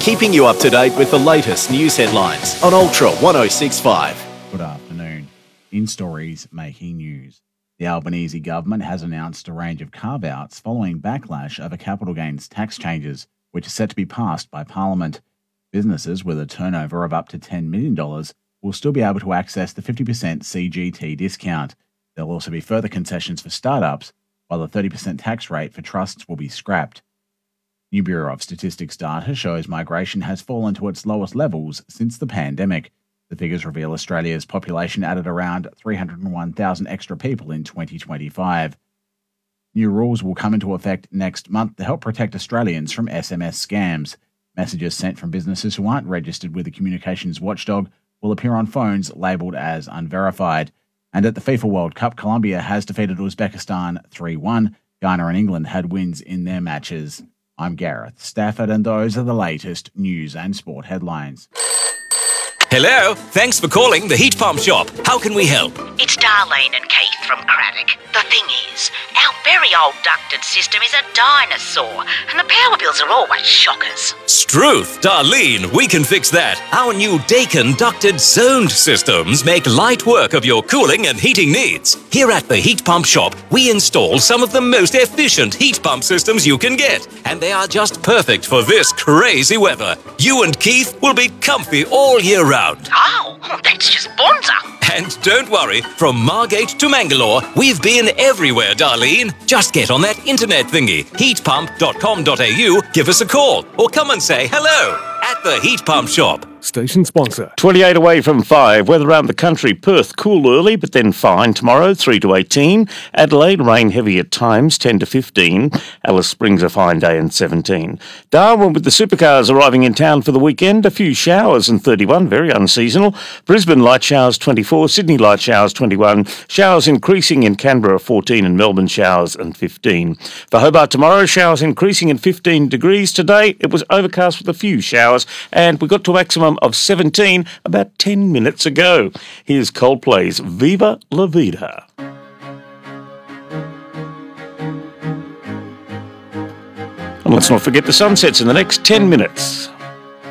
keeping you up to date with the latest news headlines on Ultra 1065. Good afternoon. In stories making news, the Albanese government has announced a range of carve-outs following backlash over capital gains tax changes, which are set to be passed by Parliament. Businesses with a turnover of up to $10 million will still be able to access the 50% CGT discount. There'll also be further concessions for startups, while the 30% tax rate for trusts will be scrapped. New Bureau of Statistics data shows migration has fallen to its lowest levels since the pandemic. The figures reveal Australia's population added around 301,000 extra people in 2025. New rules will come into effect next month to help protect Australians from SMS scams. Messages sent from businesses who aren't registered with the communications watchdog will appear on phones labelled as unverified. And at the FIFA World Cup, Colombia has defeated Uzbekistan 3-1. Ghana and England had wins in their matches. I'm Gareth Stafford, and those are the latest news and sport headlines. Hello, thanks for calling the Heat Pump Shop. How can we help? It's Darlene and Keith from Craddock. The thing is, our very old ducted system is a dinosaur, and the power bills are always shockers. Struth, Darlene, we can fix that. Our new Daikin ducted zoned systems make light work of your cooling and heating needs. Here at the Heat Pump Shop, we install some of the most efficient heat pump systems you can get, and they are just perfect for this crazy weather. You and Keith will be comfy all year round. Oh, that's just bonza. And don't worry, from Margate to Mangalore, we've been everywhere, Darlene. Just get on that internet thingy, heatpump.com.au, give us a call, or come and say hello at the Heat Pump Shop. Station sponsor. 28 away from 5. Weather around the country. Perth cool early, but then fine tomorrow, 3 to 18. Adelaide rain heavy at times, 10 to 15. Alice Springs a fine day and 17. Darwin with the supercars arriving in town for the weekend. A few showers and 31, very unseasonal. Brisbane light showers 24. Sydney light showers 21. Showers increasing in Canberra 14 and Melbourne showers and 15. For Hobart tomorrow, showers increasing in 15 degrees. Today it was overcast with a few showers and we got to a maximum of 17 about 10 minutes ago. Here's Coldplay's Viva La Vida. And let's not forget the sunsets in the next 10 minutes.